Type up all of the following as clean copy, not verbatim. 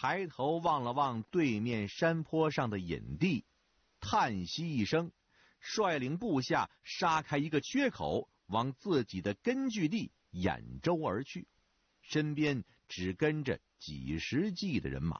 抬头望了望对面山坡上的隐地，叹息一声，率领部下杀开一个缺口，往自己的根据地兖州而去，身边只跟着几十骑的人马。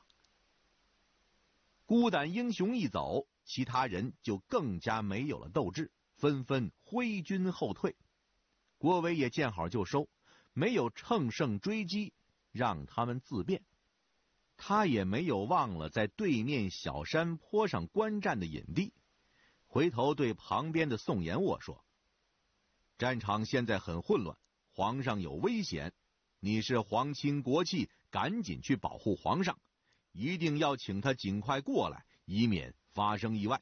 孤胆英雄一走，其他人就更加没有了斗志，纷纷挥军后退。郭威也见好就收，没有乘胜追击，让他们自便。他也没有忘了在对面小山坡上观战的隐地，回头对旁边的宋延沃说：战场现在很混乱，皇上有危险，你是皇亲国戚，赶紧去保护皇上，一定要请他尽快过来，以免发生意外。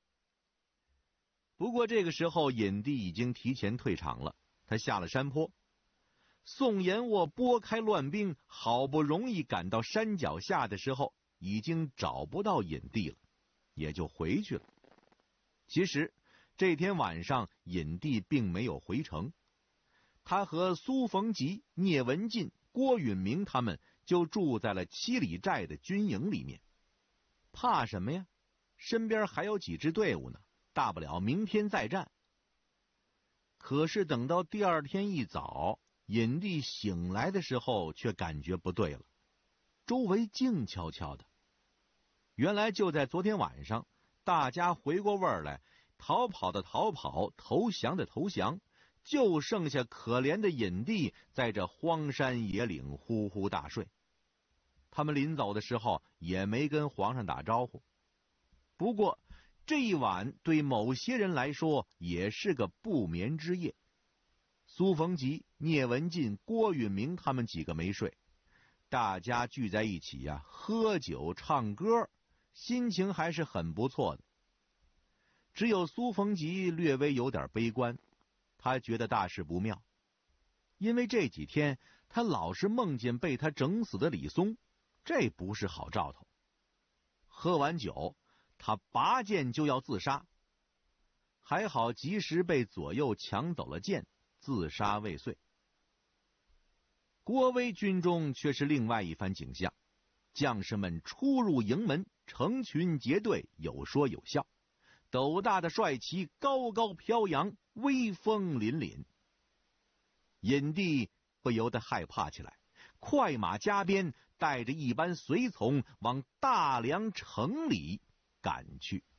不过这个时候隐帝已经提前退场了，他下了山坡。宋延沃拨开乱兵，好不容易赶到山脚下的时候，已经找不到隐帝了，也就回去了。其实这天晚上隐帝并没有回城，他和苏逢吉、聂文进、郭允明他们就住在了七里寨的军营里面。怕什么呀？身边还有几支队伍呢，大不了明天再战。可是等到第二天一早，隐帝醒来的时候却感觉不对了，周围静悄悄的。原来就在昨天晚上，大家回过味儿来，逃跑的逃跑，投降的投降，就剩下可怜的隐帝在这荒山野岭呼呼大睡。他们临走的时候也没跟皇上打招呼。不过这一晚对某些人来说也是个不眠之夜。苏逢吉、聂文进、郭允明他们几个没睡，大家聚在一起呀，喝酒唱歌，心情还是很不错的。只有苏逢吉略微有点悲观，他觉得大事不妙，因为这几天他老是梦见被他整死的李松，这不是好兆头。喝完酒，他拔剑就要自杀，还好及时被左右抢走了剑，自杀未遂。郭威军中却是另外一番景象，将士们出入营门，成群结队，有说有笑，斗大的帅旗高高飘扬，威风凛凛。隐帝不由得害怕起来，快马加鞭，带着一班随从往大梁城里赶去。